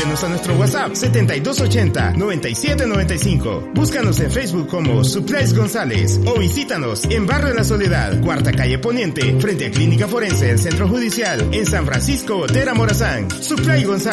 escríbenos a nuestro WhatsApp 7280-9795. Búscanos en Facebook como Supplies González o visítanos en Barrio La Soledad, Cuarta Calle Poniente, frente a Clínica Forense del Centro Judicial, en San Francisco, Otera, Morazán. Supply González.